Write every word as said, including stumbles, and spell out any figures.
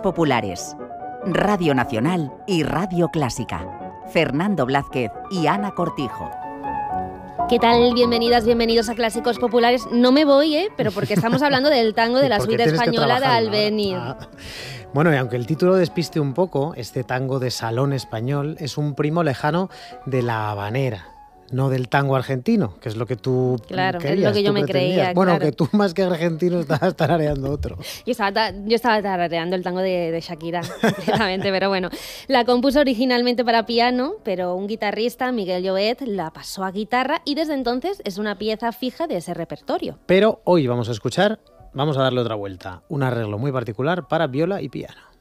populares. Radio Nacional y Radio Clásica. Fernando Blázquez y Ana Cortijo. ¿Qué tal? Bienvenidas, bienvenidos a Clásicos Populares. No me voy, ¿eh? Pero porque estamos hablando del tango de la suite española de Albenir. Ah. Bueno, y aunque el título despiste un poco, este tango de salón español es un primo lejano de la habanera, no del tango argentino, que es lo que tú Claro, querías, es lo que yo me pretendías. creía. Bueno, claro. que tú más que argentino estabas tarareando otro. Yo estaba, ta- yo estaba tarareando el tango de, de Shakira, completamente, pero bueno. La compuso originalmente para piano, pero un guitarrista, Miguel Llobet, la pasó a guitarra y desde entonces es una pieza fija de ese repertorio. Pero hoy vamos a escuchar, vamos a darle otra vuelta, un arreglo muy particular para viola y piano.